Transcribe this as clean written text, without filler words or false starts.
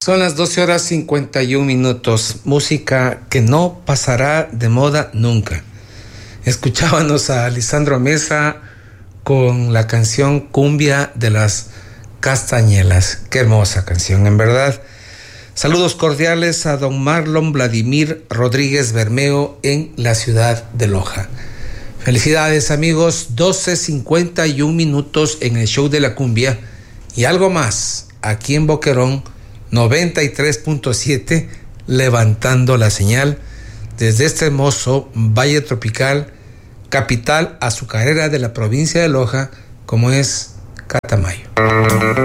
Son las 12:51. Música que no pasará de moda nunca. Escuchábamos a Lisandro Mesa con la canción Cumbia de las Castañuelas. Qué hermosa canción, en verdad. Saludos cordiales a don Marlon Vladimir Rodríguez Bermeo en la ciudad de Loja. Felicidades, amigos. 12:51 en el show de la cumbia y algo más aquí en Boquerón 93.7, levantando la señal desde este hermoso valle tropical, capital azucarera de la provincia de Loja, como es Catamayo.